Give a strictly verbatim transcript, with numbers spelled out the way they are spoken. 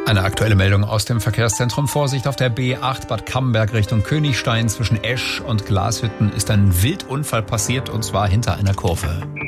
Eine aktuelle Meldung aus dem Verkehrszentrum. Vorsicht auf der B acht Bad Camberg Richtung Königstein. Zwischen Esch und Glashütten ist ein Wildunfall passiert, und zwar hinter einer Kurve.